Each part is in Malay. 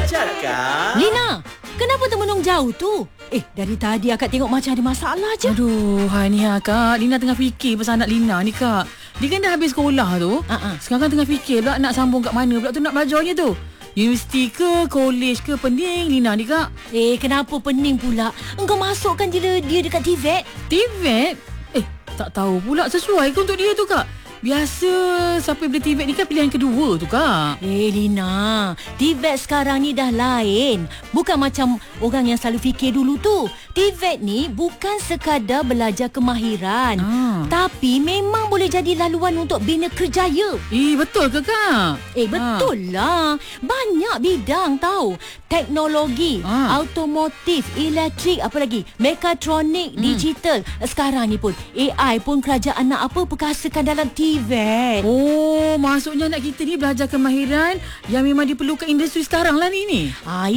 Cakap. Lina, kenapa termenung jauh tu? Dari tadi akak tengok macam ada masalah je. Aduh, ni Kak. Lina tengah fikir pasal anak Lina ni, Kak. Dia kan dah habis sekolah tu. Sekarang tengah fikir pula nak sambung kat mana pula tu nak belajarnya tu. Universiti ke, kolej ke, pening Lina ni, Kak. Kenapa pening pula? Engkau masukkan je dia dekat TVET. TVET? Tak tahu pula sesuai ke untuk dia tu, Kak. Biasa siapa beli TVET ni kan pilihan kedua tu, Kak. Lina, TVET sekarang ni dah lain. Bukan macam orang yang selalu fikir dulu tu. TVET ni bukan sekadar belajar kemahiran, tapi memang boleh jadi laluan untuk bina kerjaya. Betul ke, Kak? Betul lah. Banyak bidang tahu. Teknologi, automotif, elektrik, apa lagi? Mekatronik, digital. Sekarang ni pun AI pun kerajaan nak apa perkasakan dalam TVET. Maksudnya anak kita ni belajar kemahiran yang memang diperlukan industri sekarang lah ni.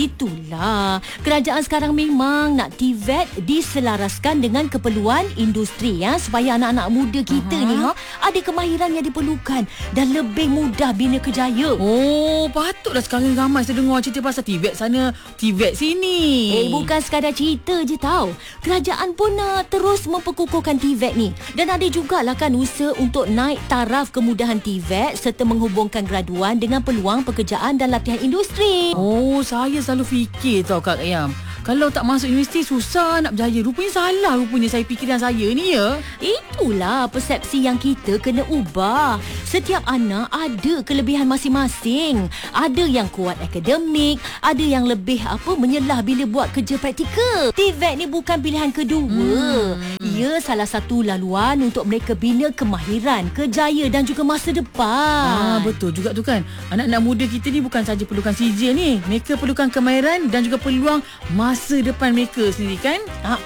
Itulah. Kerajaan sekarang memang nak TVET diselaraskan dengan keperluan industri supaya anak-anak muda kita ni ada kemahiran yang diperlukan dan lebih mudah bina kerjaya. Patutlah sekarang ramai saya dengar cerita pasal TVET sana, TVET sini. Bukan sekadar cerita je tau. Kerajaan pun terus memperkukuhkan TVET ni. Dan ada jugalah kan usaha untuk naik taraf kemudahan TVET serta menghubungkan graduan dengan peluang pekerjaan dan latihan industri. Saya selalu fikir tau, Kak Ayam. Kalau tak masuk universiti susah nak berjaya. Rupanya salah saya fikiran saya ni ya. Itulah persepsi yang kita kena ubah. Setiap anak ada kelebihan masing-masing. Ada yang kuat akademik, ada yang lebih menyelah bila buat kerja praktikal. TVET ni bukan pilihan kedua. Ia salah satu laluan untuk mereka bina kemahiran, kerjaya dan juga masa depan. Betul juga tu kan. Anak-anak muda kita ni bukan saja perlukan CJ ni. Mereka perlukan kemahiran dan juga peluang masa depan mereka sendiri kan.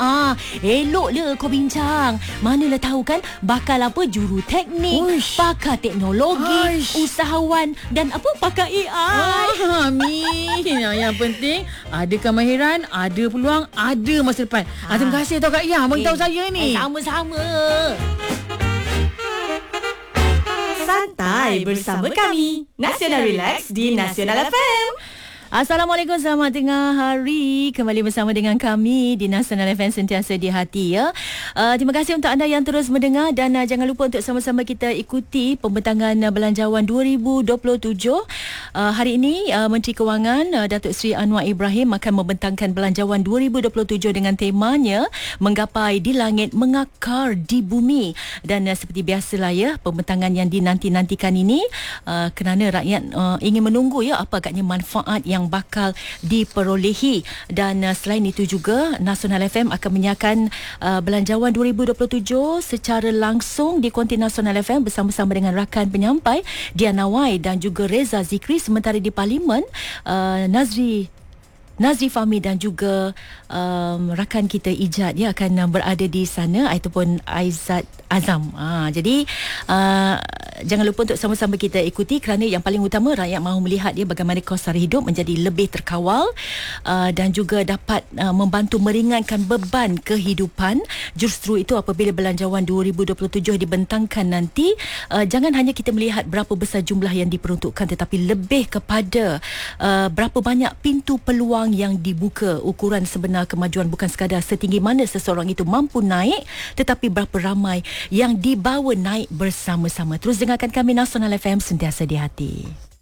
Elok le kau bincang. Manalah tahu kan bakal apa juru teknik, pakar teknologi, usahawan dan pakar AI. Amin. Yang penting ada kemahiran, ada peluang, ada masa depan. Terima kasih tau Kak Yah beritahu saya ni. Sama-sama. Santai bersama kami, Nasional Relax di Nasional FM. Assalamualaikum, selamat tengah hari. Kembali bersama dengan kami di Nasional FM Sentiasa di Hati ya. Terima kasih untuk anda yang terus mendengar dan jangan lupa untuk sama-sama kita ikuti pembentangan belanjawan 2027. Hari ini Menteri Kewangan Datuk Seri Anwar Ibrahim akan membentangkan belanjawan 2027 dengan temanya Menggapai di Langit, Mengakar di Bumi. Dan seperti biasalah ya, pembentangan yang dinanti-nantikan ini kerana rakyat ingin menunggu ya apa agaknya manfaat yang bakal diperolehi. Dan selain itu juga Nasional FM akan menyiarkan belanjawan 2027 secara langsung di konti Nasional FM bersama-sama dengan rakan penyampai Diana Wai dan juga Reza Zikri. Sementara di Parlimen Nazri Fahmi dan juga rakan kita Ijat akan berada di sana ataupun Aizat Azam. Jadi jangan lupa untuk sama-sama kita ikuti kerana yang paling utama rakyat mahu melihat bagaimana kos sara hidup menjadi lebih terkawal dan juga dapat membantu meringankan beban kehidupan. Justru itu apabila belanjawan 2027 dibentangkan nanti, jangan hanya kita melihat berapa besar jumlah yang diperuntukkan tetapi lebih kepada berapa banyak pintu peluang yang dibuka. Ukuran sebenar kemajuan bukan sekadar setinggi mana seseorang itu mampu naik tetapi berapa ramai yang dibawa naik bersama-sama. Terus dengarkan kami Nasional FM Sentiasa di Hati.